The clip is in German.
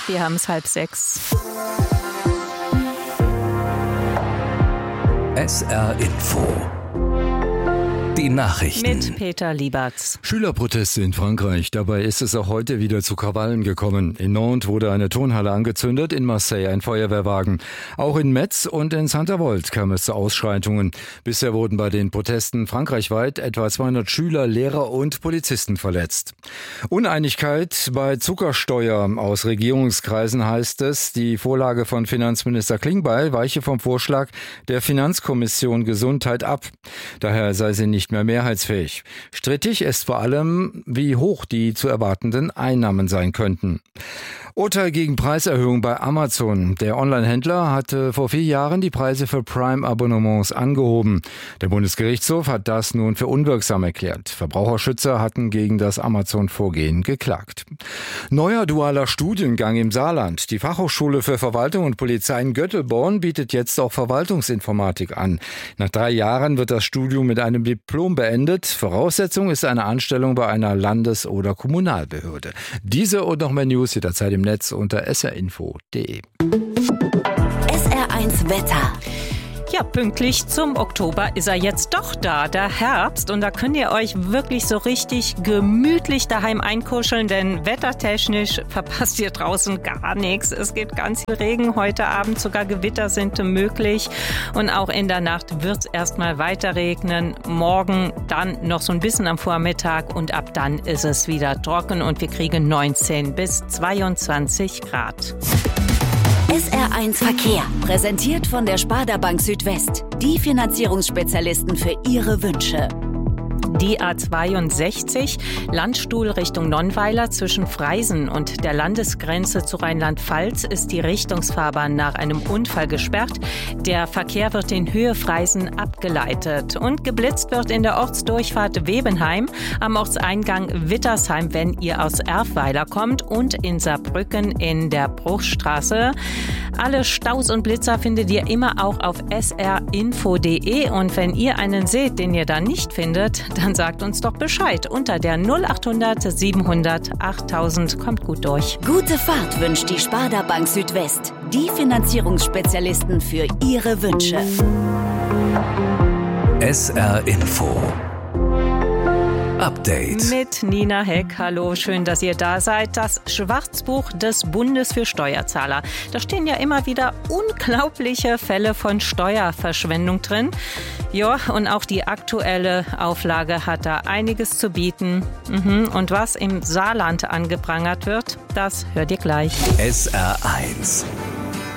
wir haben es 5:30. SR Info. Die Nachrichten. Mit Peter Lieberts. Schülerproteste in Frankreich. Dabei ist es auch heute wieder zu Krawallen gekommen. In Nantes wurde eine Turnhalle angezündet, in Marseille ein Feuerwehrwagen. Auch in Metz und in Saint-Avold kam es zu Ausschreitungen. Bisher wurden bei den Protesten frankreichweit etwa 200 Schüler, Lehrer und Polizisten verletzt. Uneinigkeit bei Zuckersteuer. Aus Regierungskreisen heißt es, die Vorlage von Finanzminister Klingbeil weiche vom Vorschlag der Finanzkommission Gesundheit ab. Daher sei sie nicht mehr mehrheitsfähig. Strittig ist vor allem, wie hoch die zu erwartenden Einnahmen sein könnten. Urteil gegen Preiserhöhung bei Amazon. Der Online-Händler hatte vor 4 Jahren die Preise für Prime-Abonnements angehoben. Der Bundesgerichtshof hat das nun für unwirksam erklärt. Verbraucherschützer hatten gegen das Amazon-Vorgehen geklagt. Neuer dualer Studiengang im Saarland. Die Fachhochschule für Verwaltung und Polizei in Göttelborn bietet jetzt auch Verwaltungsinformatik an. Nach 3 Jahren wird das Studium mit einem Diplom beendet. Voraussetzung ist eine Anstellung bei einer Landes- oder Kommunalbehörde. Diese und noch mehr News jederzeit im Netz unter srinfo.de. SR1 Wetter. Ja, pünktlich zum Oktober ist er jetzt doch da, der Herbst. Und da könnt ihr euch wirklich so richtig gemütlich daheim einkuscheln, denn wettertechnisch verpasst ihr draußen gar nichts. Es gibt ganz viel Regen heute Abend, sogar Gewitter sind möglich. Und auch in der Nacht wird es erstmal weiter regnen. Morgen dann noch so ein bisschen am Vormittag und ab dann ist es wieder trocken und wir kriegen 19 bis 22 Grad. SR1 Verkehr, präsentiert von der Sparda Bank Südwest. Die Finanzierungsspezialisten für Ihre Wünsche. Die A62, Landstuhl Richtung Nonnweiler zwischen Freisen und der Landesgrenze zu Rheinland-Pfalz ist die Richtungsfahrbahn nach einem Unfall gesperrt. Der Verkehr wird in Höhe Freisen abgeleitet und geblitzt wird in der Ortsdurchfahrt Webenheim, am Ortseingang Wittersheim, wenn ihr aus Erfweiler kommt und in Saarbrücken in der Bruchstraße. Alle Staus und Blitzer findet ihr immer auch auf srinfo.de und wenn ihr einen seht, den ihr da nicht findet, dann sagt uns doch Bescheid unter der 0800 700 8000. Kommt gut durch. Gute Fahrt wünscht die Sparda Bank Südwest. Die Finanzierungsspezialisten für Ihre Wünsche. SR Info. Update. Mit Nina Heck. Hallo, schön, dass ihr da seid. Das Schwarzbuch des Bundes für Steuerzahler. Da stehen ja immer wieder unglaubliche Fälle von Steuerverschwendung drin. Ja, und auch die aktuelle Auflage hat da einiges zu bieten. Und was im Saarland angeprangert wird, das hört ihr gleich. SR1.